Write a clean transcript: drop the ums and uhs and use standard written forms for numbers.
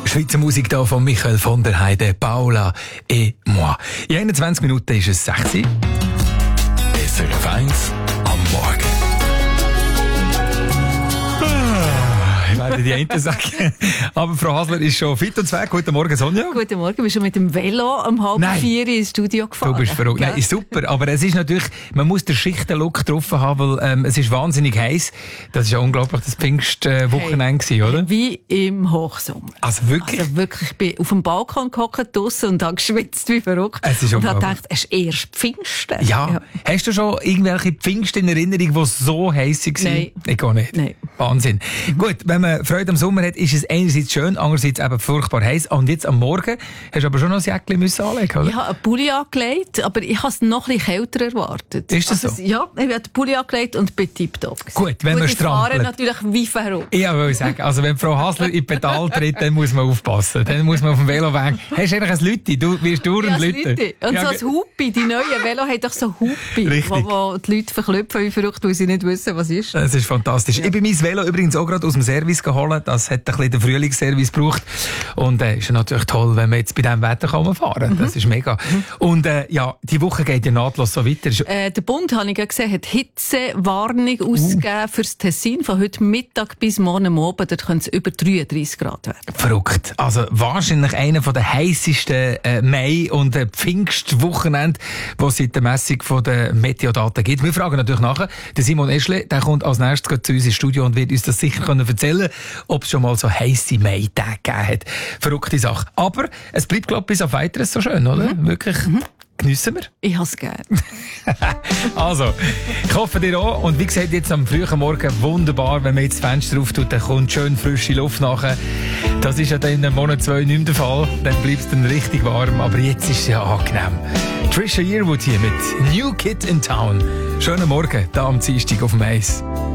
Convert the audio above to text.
Schweizer Musik hier von Michael von der Heide, Paula et moi. In 21 Minuten ist es 6 Uhr. SRF 1 am Morgen. Ich werde die einen sagen. Aber Frau Hasler ist schon fit und zweg. Guten Morgen, Sonja. Guten Morgen. Wir sind schon mit dem Velo um 3:30 ins Studio gefahren. Du bist verrückt. Nein, ist super. Aber es ist natürlich, man muss den Schichtenlook getroffen haben, weil es ist wahnsinnig heiß. Das ist ja unglaublich, das Pfingstwochenende gewesen, oder? Wie im Hochsommer. Also wirklich? Also wirklich, ich bin auf dem Balkon gehockt draussen und habe geschwitzt wie verrückt. Es ist und habe unglaublich. gedacht, es ist erst Pfingsten. Ja. Hast du schon irgendwelche Pfingsten in Erinnerung, die so heiß waren? Nein. Ich auch nicht. Nein. Wahnsinn. Gut, wenn man Freude am Sommer hat, ist es einerseits schön, andererseits eben furchtbar heiß. Und jetzt am Morgen hast du aber schon noch ein Jäckchen müssen anlegen, oder? Ich habe einen Pulli angelegt, aber ich habe es noch ein bisschen kälter erwartet. Ist das so? Ja, ich habe den Pulli angelegt und bin tipptopp. Gut, wenn man ich fahre strampelt. natürlich wie verrückt. Ich wollte sagen, also wenn Frau Hasler in die Pedal tritt, dann muss man aufpassen. Dann muss man auf dem Veloweg. Hast du eigentlich ein Lütti? Du wirst dauernd Lütten. Und Ja, so ein Hupi, die neuen Velo haben doch so Hupi, Richtig. wo die Leute verklüpfen wie verrückt, weil sie nicht wissen, was ist. Das ist fantastisch. Ja. Ich bin mein Velo übrigens auch gerade aus dem Service geholt. Das hat ein bisschen den Frühlingsservice gebraucht. Und ist ja natürlich toll, wenn man jetzt bei diesem Wetter fahren kann. Das ist mega. Und ja, die Woche geht ja nahtlos so weiter. Der Bund, habe ich ja gesehen, hat Hitzewarnung ausgegeben fürs Tessin. Von heute Mittag bis morgen Abend. Dort können es über 33 Grad werden. Verrückt. Also wahrscheinlich einer der heissesten Mai- und Pfingstwochenende, die es seit der Messung von der Meteodaten gibt. Wir fragen natürlich nachher. Der Simon Eschle, der kommt als nächstes zu uns ins Studio und wird uns das sicher erzählen können, ob es schon mal so heisse Mai-Tage gegeben hat. Verrückte Sache. Aber es bleibt, glaube ich, bis auf Weiteres so schön, oder? Wirklich. Geniessen wir. Ich habe es gerne. Also, ich hoffe dir auch. Und wie gesagt, jetzt am frühen Morgen wunderbar, wenn man jetzt das Fenster auftut, dann kommt schön frische Luft nachher. Das ist ja dann in einem Monat 2 nicht mehr der Fall. Dann bleibt es dann richtig warm. Aber jetzt ist es ja angenehm. Trisha Yearwood hier mit New Kid in Town. Schönen Morgen, da am Dienstag auf dem Eis.